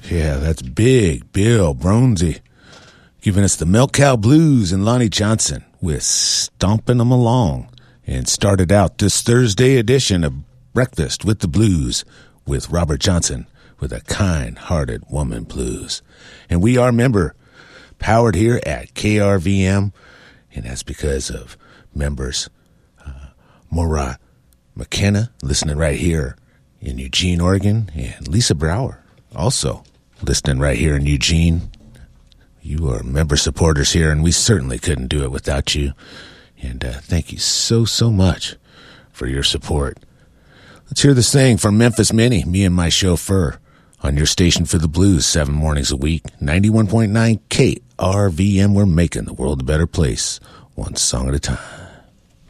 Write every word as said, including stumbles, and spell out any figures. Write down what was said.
Yeah, that's Big Bill Bronzy giving us the Milk Cow Blues and Lonnie Johnson with Stompin' 'Em Along, and started out this Thursday edition of Breakfast with the Blues with Robert Johnson with a Kind-Hearted Woman Blues. And we are member powered here at K R V M, and that's because of members uh, Maura McKenna listening right here in Eugene, Oregon, and Lisa Brower also listening right here in Eugene. You are member supporters here, and we certainly couldn't do it without you. And uh, thank you so, so much for your support. Let's hear this thing from Memphis Minnie, me and my chauffeur, on your station for the blues, seven mornings a week, ninety-one point nine K R V M. We're making the world a better place, one song at a time.